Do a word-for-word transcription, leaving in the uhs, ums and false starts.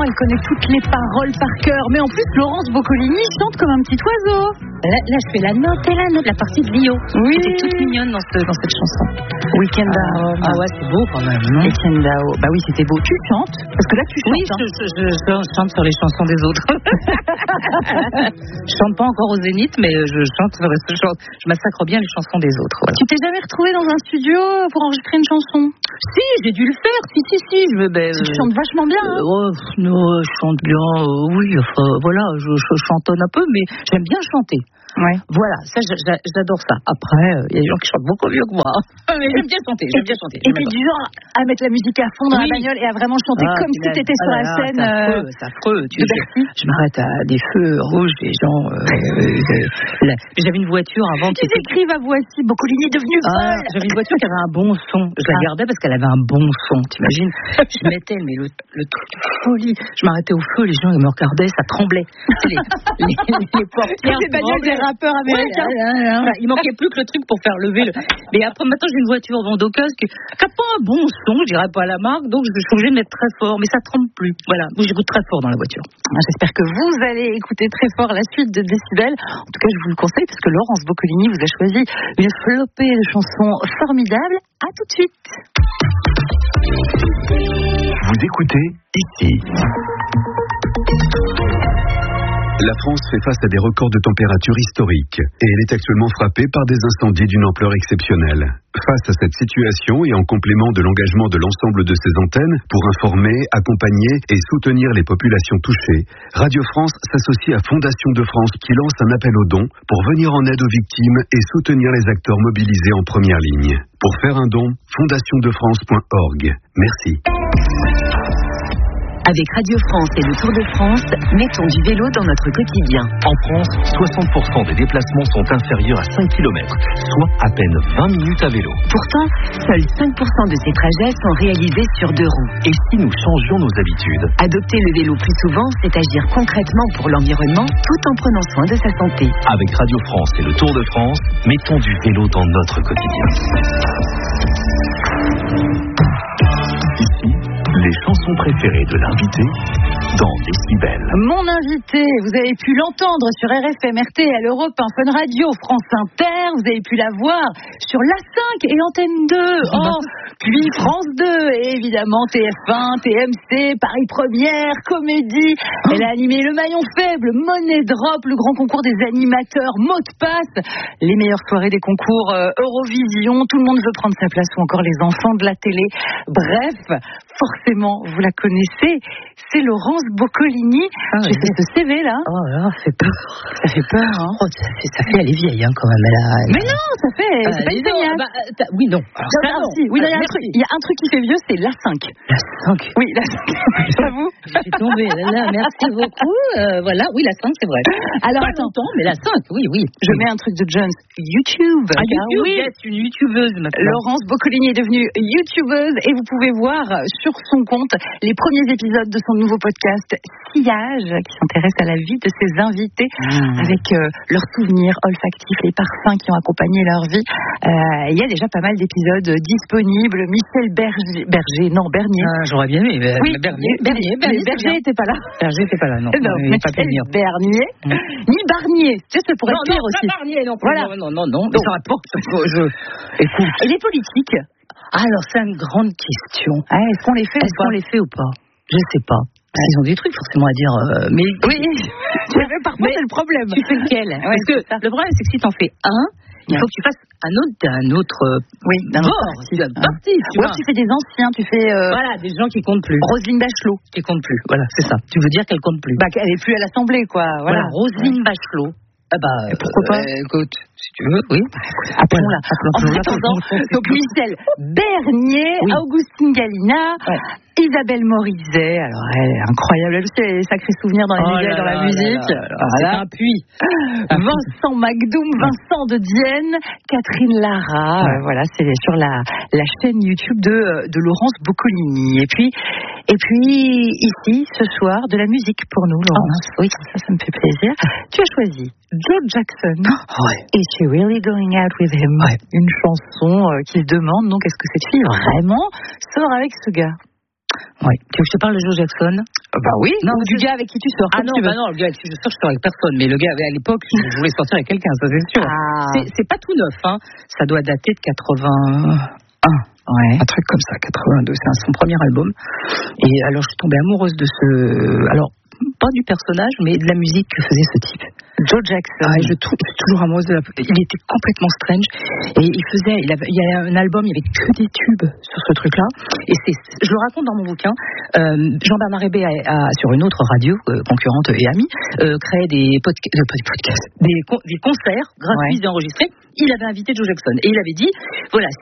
elle connaît toutes les paroles par cœur. Mais en plus, Laurence Boccolini chante comme un petit oiseau. Là, là je fais la note et la note, la partie de Lio. Oui. C'était toute mignonne dans, ce, dans cette chanson. Weekend à Rome. Ah ouais, c'est beau quand même, non? Weekend à Rome. Bah oui, c'était beau. Tu chantes? Parce que là, tu chantes. Oui, hein. je, je, je, je chante sur les chansons des autres. Je chante pas encore au Zénith, mais je chante sur les, je, je massacre bien les chansons des autres. Voilà. Tu t'es jamais retrouvée dans un studio pour enregistrer une chanson? Si, j'ai dû le faire. Si, si, si. Je, ben, tu euh, chantes vachement bien. Hein. Euh, oh, non, je chante bien. Euh, oui, enfin, voilà, je, je chantonne un peu, mais j'aime bien chanter. Ouais. Voilà, ça j'adore ça. Après, il euh, y a des gens qui chantent beaucoup mieux que moi. Mais j'aime bien chanter, j'aime bien chanter. Et puis du genre à mettre la musique à fond dans oui. la bagnole et à vraiment chanter ah, comme si tu étais sur ah, la scène. C'est affreux, c'est affreux. Tu sais, je, je m'arrête à des feux rouges, des gens. Euh, euh, là, j'avais une voiture avant. Tu t'écrives à voici, Boccolini est devenue folle. Ah, j'avais une voiture qui avait un bon son. Je la gardais parce qu'elle avait un bon son. T'imagines? Je mettais mais le, le truc de folie. Je m'arrêtais au feu, les gens ils me regardaient, ça tremblait. Les, les, les, les portières. Les bagnoles des rappeurs américains. Ouais, enfin, il manquait plus que le truc pour faire lever le... Mais après, maintenant, j'ai une voiture vendoqueuse qui n'a pas un bon son, je dirais pas à la marque, donc je suis obligée de mettre très fort, mais ça tremble plus. Voilà, moi j'écoute très fort dans la voiture. J'espère que vous allez écouter très fort la suite de Décibel. En tout cas, je vous le conseille, parce que Laurence Boccolini vous a choisi une flopée de chansons formidables. À tout de suite. Vous écoutez ici. La France fait face à des records de température historiques et elle est actuellement frappée par des incendies d'une ampleur exceptionnelle. Face à cette situation et en complément de l'engagement de l'ensemble de ses antennes pour informer, accompagner et soutenir les populations touchées, Radio France s'associe à Fondation de France qui lance un appel aux dons pour venir en aide aux victimes et soutenir les acteurs mobilisés en première ligne. Pour faire un don, fondation de france point org. Merci. Avec Radio France et le Tour de France, mettons du vélo dans notre quotidien. En France, soixante pour cent des déplacements sont inférieurs à cinq kilomètres, soit à peine vingt minutes à vélo. Pourtant, seuls cinq pour cent de ces trajets sont réalisés sur deux roues. Et si nous changions nos habitudes? Adopter le vélo plus souvent, c'est agir concrètement pour l'environnement tout en prenant soin de sa santé. Avec Radio France et le Tour de France, mettons du vélo dans notre quotidien. Ici, les chansons préférées de l'invité dans Décibel. Mon invité, vous avez pu l'entendre sur R F M, R T L, Europe un, Fun Radio, France Inter, vous avez pu la voir sur La cinq et Antenne deux, oh, puis France deux, et évidemment T F un, T M C, Paris Première, Comédie. Elle a animé Le Maillon Faible, Money Drop, le grand concours des animateurs, Mot de Passe, les meilleures soirées des concours euh, Eurovision, tout le monde veut prendre sa place, ou encore les enfants de la télé. Bref, forcément, vous la connaissez, c'est Laurence Boccolini. Ah, j'ai fait ce C V là. Oh là, ça fait peur. Ça fait peur, hein. Oh, ça, fait, ça fait, elle est vieille, hein, quand même. Elle a, elle a... Mais non, ça fait, euh, c'est pas une feignasse. Bah, oui, non. Alors, non, non, si. Oui, il y a un truc, il y a un truc qui fait vieux, c'est La cinq. La cinq. Oui, La cinq. J'avoue. Je suis tombée là, merci beaucoup. Euh, voilà, oui, La cinq, c'est vrai. Alors, pas attends. longtemps, mais La cinq, oui, oui. Je mets un truc de Jones. YouTube. Ah, YouTube, oui. Yes, une YouTubeuse maintenant. Laurence Boccolini est devenue YouTubeuse et vous pouvez voir sur son compte les premiers épisodes de son nouveau podcast Sillage, qui s'intéresse à la vie de ses invités mmh. avec euh, leurs souvenirs olfactifs, les parfums qui ont accompagné leur vie. Euh, il y a déjà pas mal d'épisodes disponibles. Michel Berger, Berger non Bernier. Ah, j'aurais bien aimé. Euh, oui, Bernier, Bernier, Bernier, Berger n'était pas là. Berger n'était pas là, non. non il Michel pas Bernier, mmh. ni Barnier. Tu sais, ça pourrait non, être pire non, aussi. Pas Barnier, non. Voilà. Non, non, non. Mais ça rapporte. Je... Écoute. Et les politiques. Alors, c'est une grande question. Ah, est-ce qu'on les fait Est-ce qu'on les fait ou pas? Je sais pas. Ouais. Ils ont des trucs forcément à dire. Euh, mais oui. Parfois, c'est le problème. Tu fais lequel? Ouais, parce que le problème, c'est que si t'en fais un, il faut que tu fasses un autre, un autre. Oui, d'un autre parti. Tu parti, tu Ou alors tu fais des anciens, tu fais. Euh, voilà, des gens qui comptent plus. Roselyne Bachelot. Qui compte plus. Voilà, c'est ça. Tu veux dire qu'elle compte plus? Bah, elle est plus à l'Assemblée, quoi. Voilà. voilà Roselyne ouais. Bachelot. Ah bah, et pourquoi pas euh, écoute, si tu veux, oui. Appelons-la. En attendant, donc Michel Bernier, oui. Augustine Galina, ouais. Isabelle Morizet, alors elle est incroyable, elle aussi elle a des sacrés souvenirs dans les oh médias et dans la musique. Là là là. Voilà. C'est un puits. Vincent Magdoum, Vincent de Dienne, Catherine Lara, ouais. euh, voilà, c'est sur la, la chaîne YouTube de, de Laurence Boccolini. Et puis, et puis ici, ce soir, de la musique pour nous, Laurence. Oh, oui, ça, ça me fait plaisir. Tu as choisi Joe Jackson. Ouais. Is she really going out with him? Ouais. Une chanson euh, qui se demande donc est-ce que cette fille vraiment sort avec ce gars? Oui. Tu veux que je te parle de Joe Jackson? Bah oui. Non, du gars avec qui tu sors. Ah non, bah non, le gars avec qui je sors, je sors avec personne. Mais le gars, à l'époque, je voulais sortir avec quelqu'un, ça c'est sûr. Ah. C'est, c'est pas tout neuf, hein. Ça doit dater de quatre-vingt-un. Ouais. Un truc comme ça, quatre-vingt-deux. C'est son premier album. Et alors, je suis tombée amoureuse de ce. Alors, pas du personnage, mais de la musique que faisait ce type. Joe Jackson. Ah, je, trou- je suis toujours amoureuse de la. Il était complètement strange. Et il faisait. Il, avait, il y a un album, il y avait que des tubes sur ce truc-là. Et c'est, je le raconte dans mon bouquin. Euh, Jean-Bernard Hébé a, a, sur une autre radio, euh, concurrente et amie, euh, créé des, podca- euh, des podcasts, des, con- des concerts gratuits et enregistrés. Il avait invité Joe Jackson. Et il avait dit voilà,